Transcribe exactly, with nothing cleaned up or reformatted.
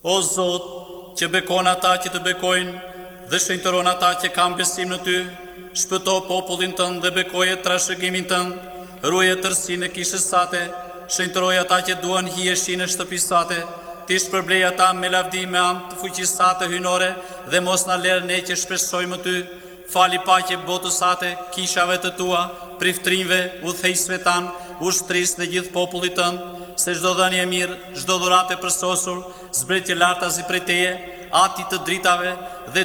O Zot, që bekon ata që të bekojnë dhe shenjtëron ata që kanë besim në Ty, shpëto popullin tënd dhe bekoje trashëgimin tënd, ruaje tërësinë e kishës sate, shenjtëroj ata që duan hijeshin e shtëpisë sate, ti shpërblej ata me lavdi me anë të fuqisë sate hynore dhe mos na lër ne që shpresojmë Ty. Fali paqe botës sate, kishave të Tua, priftrinjve, udhëheqësve tan, ushtrisë dhe gjithë popullit tënd, se çdo dhënie e mirë, çdo dhuratë e përsosur, zbretje lartazi prej Teje, ati të dritave dhe